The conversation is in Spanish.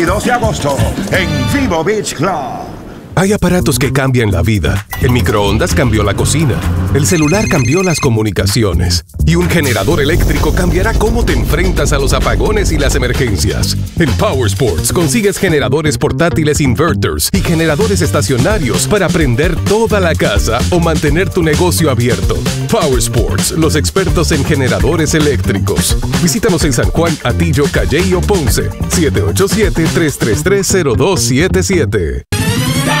2 de agosto en Vivo Beach Club. Hay aparatos que cambian la vida. El microondas cambió la cocina. El celular cambió las comunicaciones. Y un generador eléctrico cambiará cómo te enfrentas a los apagones y las emergencias. En Power Sports consigues generadores portátiles inverters y generadores estacionarios para prender toda la casa o mantener tu negocio abierto. Power Sports, los expertos en generadores eléctricos. Visítanos en San Juan, Atillo, Calley o Ponce. 787-333-0277.